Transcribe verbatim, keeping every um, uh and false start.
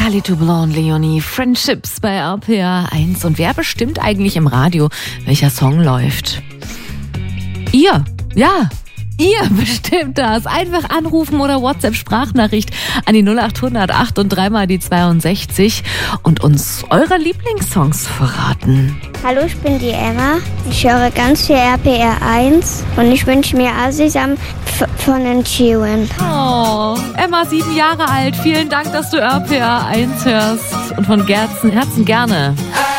Charlie Toublanc, Leonie, Friendships bei R P R eins. Und wer bestimmt eigentlich im Radio, welcher Song läuft? Ihr, ja. Ihr bestimmt das. Einfach anrufen oder WhatsApp-Sprachnachricht an die null acht hundert acht und dreimal die zweiundsechzig und uns eure Lieblingssongs verraten. Hallo, ich bin die Emma. Ich höre ganz viel R P R eins und ich wünsche mir Asisam f- von den Chewen. Oh, Emma, sieben Jahre alt. Vielen Dank, dass du R P R eins hörst. Und von Herzen, Herzen gerne.